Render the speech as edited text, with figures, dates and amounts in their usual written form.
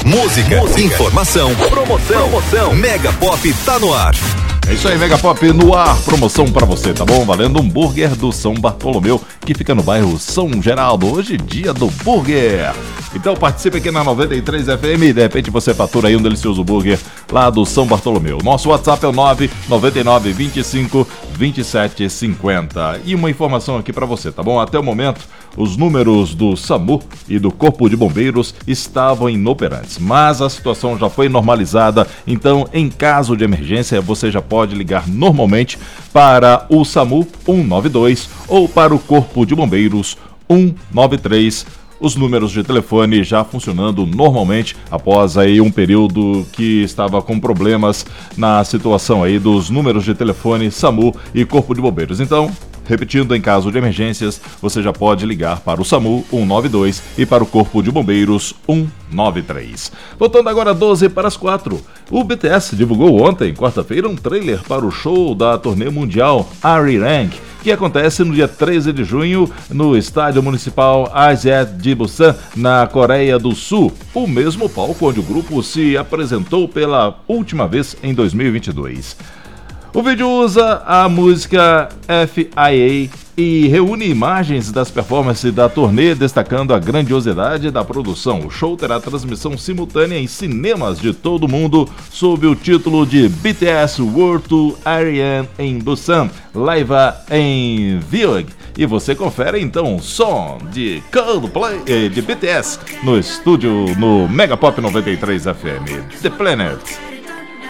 Música, informação, promoção. Mega Pop tá no ar. É isso aí, Mega Pop no ar, promoção pra você, tá bom? Valendo um hambúrguer do São Bartolomeu, que fica no bairro São Geraldo, hoje dia do burger. Então participe aqui na 93 FM e de repente você fatura aí um delicioso burger lá do São Bartolomeu. Nosso WhatsApp é o 999 25 27 50. E uma informação aqui pra você, tá bom? Até o momento, os números do SAMU e do Corpo de Bombeiros estavam inoperantes, mas a situação já foi normalizada, então em caso de emergência você já pode ligar normalmente para o SAMU 192 ou para o Corpo de Bombeiros 193. Os números de telefone já funcionando normalmente após aí um período que estava com problemas na situação aí dos números de telefone SAMU e Corpo de Bombeiros. Então, repetindo, em caso de emergências, você já pode ligar para o SAMU 192 e para o Corpo de Bombeiros 193. Voltando agora 12 para as 4. O BTS divulgou ontem, quarta-feira, um trailer para o show da turnê mundial Arirang, que acontece no dia 13 de junho no Estádio Municipal Ajet de Busan, na Coreia do Sul, o mesmo palco onde o grupo se apresentou pela última vez em 2022. O vídeo usa a música FIA e reúne imagens das performances da turnê, destacando a grandiosidade da produção. O show terá transmissão simultânea em cinemas de todo o mundo, sob o título de BTS World Tour Ariane em Busan, live em Vyog. E você confere então o som de Coldplay, de BTS, no estúdio no Mega Pop 93 FM. The Planet.